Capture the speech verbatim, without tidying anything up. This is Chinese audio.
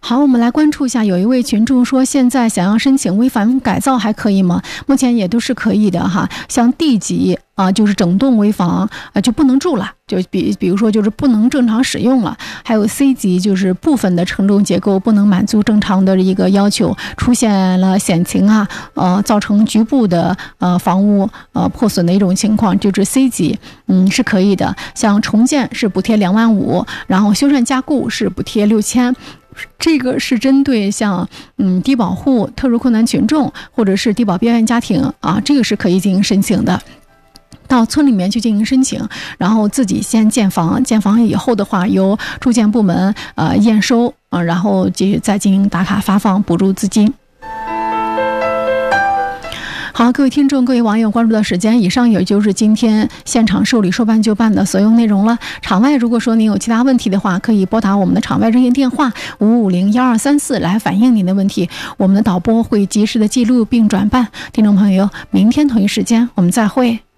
好，我们来关注一下，有一位群众说，现在想要申请危房改造还可以吗？目前也都是可以的哈。像 D 级啊，就是整栋危房啊就不能住了，就比比如说就是不能正常使用了。还有 C 级，就是部分的承重结构不能满足正常的一个要求，出现了险情啊，呃，造成局部的呃房屋呃破损的一种情况，就是 C 级，嗯是可以的。像重建是补贴两万五，然后修缮加固是补贴六千。这个是针对像嗯低保户、特殊困难群众或者是低保边缘家庭啊，这个是可以进行申请的。到村里面去进行申请，然后自己先建房，建房以后的话，由住建部门呃验收啊、呃，然后继续再进行打卡发放补助资金。好，各位听众、各位网友关注的时间，以上也就是今天现场受理说办就办的所有内容了。场外如果说您有其他问题的话，可以拨打我们的场外热线电话五五零幺二三四来反映您的问题，我们的导播会及时的记录并转办。听众朋友，明天同一时间我们再会。